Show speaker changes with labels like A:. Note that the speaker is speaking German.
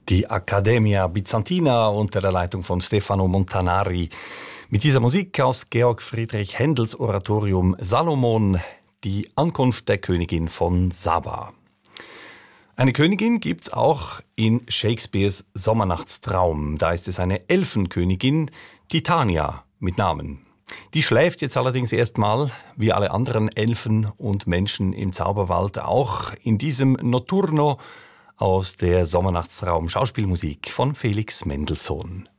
A: Die Accademia Byzantina unter der Leitung von Stefano Montanari. Mit dieser Musik aus Georg Friedrich Händels Oratorium Salomon, die Ankunft der Königin von Saba. Eine Königin gibt's auch in Shakespeares Sommernachtstraum. Da ist es eine Elfenkönigin, Titania mit Namen. Die schläft jetzt allerdings erstmal, wie alle anderen Elfen und Menschen im Zauberwald, auch in diesem Notturno aus der Sommernachtstraum Schauspielmusik von Felix Mendelssohn.